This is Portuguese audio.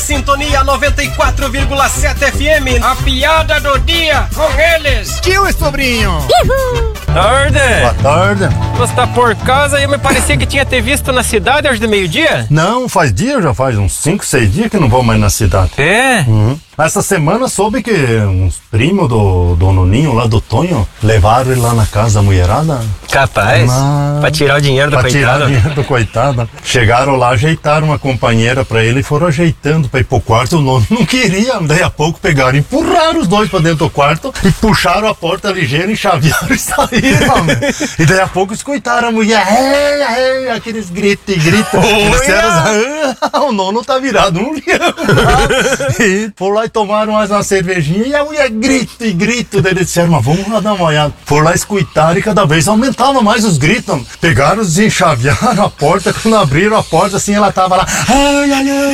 sintonia 94,7 FM. A piada do dia com eles. Tio e sobrinho. Tarde. Boa tarde. Você tá por casa e eu me parecia que tinha ter visto na cidade hoje do meio-dia? Não, faz dia, já faz uns 5, 6 dias que não vou mais na cidade. É? Essa semana soube que uns primos do Nuninho lá do Tonho levaram ele lá na casa da mulherada. Capaz? Pra tirar o dinheiro do Pra tirar coitado? o dinheiro do coitado. Chegaram lá, ajeitaram uma companheira pra ele e foram ajeitando pra ir pro quarto. O Nono não queria. Daí a pouco pegaram, empurraram os dois pra dentro do quarto e puxaram a porta ligeira, enxavearam e saíram. E daí a pouco escutaram a mulher, aqueles gritos e gritos. O Nono tá virado um leão. E foram lá e tomaram mais uma cervejinha e a mulher grita e grita. Daí eles disseram, mas vamos lá dar uma olhada. Foram lá escutar e cada vez aumentava mais os gritos. Pegaram, desenxavearam a porta. Quando abriram a porta, assim, ela tava lá. Ai, ai, ai.